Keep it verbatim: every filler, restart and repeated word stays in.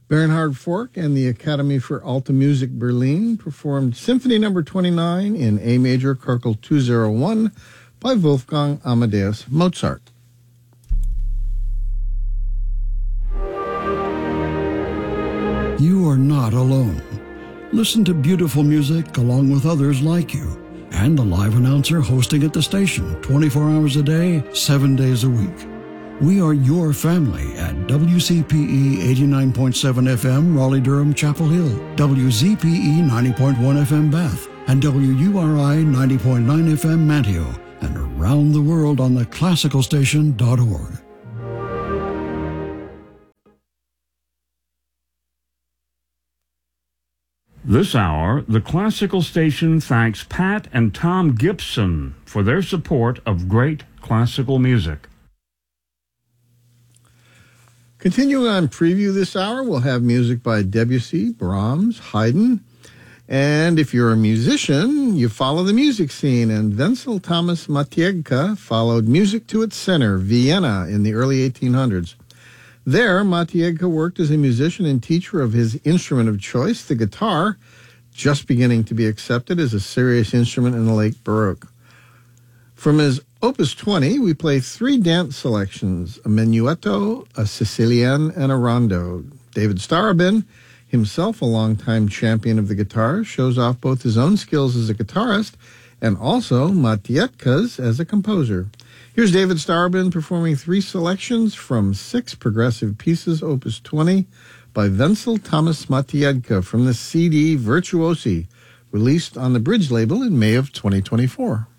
Bernhard Fork and the Academy for Alta Music Berlin performed Symphony Number twenty-nine in A Major, Korkel two oh one by Wolfgang Amadeus Mozart. You are not alone. Listen to beautiful music along with others like you and a live announcer hosting at the station twenty-four hours a day, seven days a week. We are your family at W C P E eighty-nine point seven F M, Raleigh-Durham, Chapel Hill, W Z P E ninety point one F M, Bath, and W U R I ninety point nine F M, Manteo, and around the world on the classical station dot org. This hour, the Classical Station thanks Pat and Tom Gibson for their support of great classical music. Continuing on preview this hour, we'll have music by Debussy, Brahms, Haydn. And if you're a musician, you follow the music scene. And Wenzel Thomas Matiejka followed music to its center, Vienna, in the early eighteen hundreds. There, Matiejka worked as a musician and teacher of his instrument of choice, the guitar, just beginning to be accepted as a serious instrument in the late Baroque. From his Opus twenty, we play three dance selections, a menuetto, a Sicilienne, and a rondo. David Starobin, himself a longtime champion of the guitar, shows off both his own skills as a guitarist and also Matiejka's as a composer. Here's David Starobin performing three selections from six progressive pieces, Opus twenty, by Wenzel Thomas Matiejka from the C D Virtuosi, released on the Bridge label in May of twenty twenty-four.